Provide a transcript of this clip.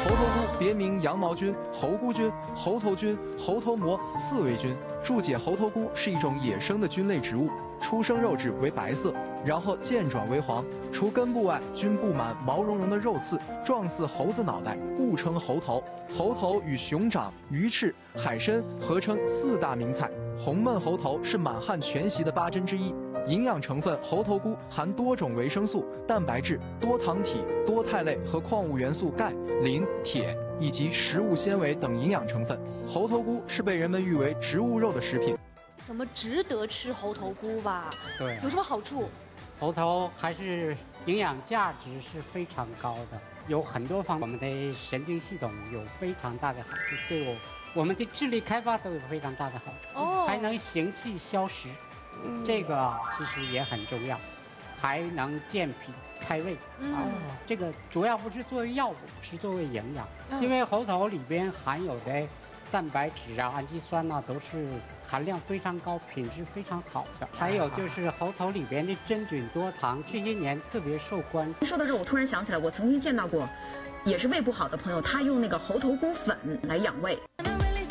猴头菇别名羊毛菌、猴菇菌、猴头菌、猴头蘑、刺猬菌。注解：猴头菇是一种野生的菌类植物，出生肉质为白色，然后渐转为黄。除根部外，均布满毛茸茸的肉刺，状似猴子脑袋，故称猴头。猴头与熊掌、鱼翅、海参合称4大名菜。红焖猴头是满汉全席的8珍之一。营养成分：猴头菇含多种维生素、蛋白质、多糖体、多肽类和矿物元素钙、磷、铁以及食物纤维等营养成分。猴头菇是被人们誉为植物肉的食品。 我们值得吃猴头菇吧？ 对， 有什么好处？ 猴头还是营养价值是非常高的，有很多方面，我们的神经系统有非常大的好处，对我们的智力开发都有非常大的好处。 哦， 还能行气消食。这个其实也很重要，还能健脾开胃。这个主要不是作为药物，是作为营养。因为猴头里边含有的蛋白质啊、氨基酸啊，都是含量非常高、品质非常好的。还有就是猴头里边的真菌多糖，这些年特别受关注。 说到这，我突然想起来，我曾经见到过，也是胃不好的朋友，他用那个猴头菇粉来养胃。